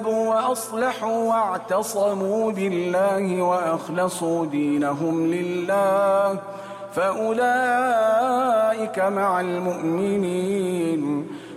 وأصلحوا واعتصموا بالله وأخلصوا دينهم لله فأولئك مع المؤمنين